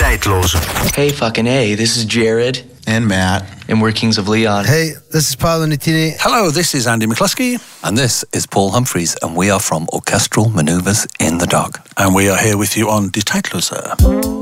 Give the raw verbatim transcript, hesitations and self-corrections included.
Tijdloze. Hey fucking hey, this is Jared. And Matt. And we're Kings of Leon. Hey, this is Paolo Nutini. Hello, this is Andy McCluskey. And this is Paul Humphreys, and we are from Orchestral Manoeuvres in the Dark. And we are here with you on Die Tijdloze.